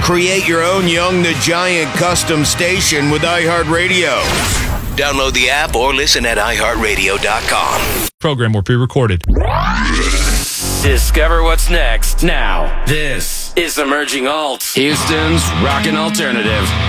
Create your own Young the Giant custom station with iHeartRadio. Download the app or listen at iHeartRadio.com. Program will be recorded. Discover what's next now. This is Emerging Alt, Houston's rockin' alternative.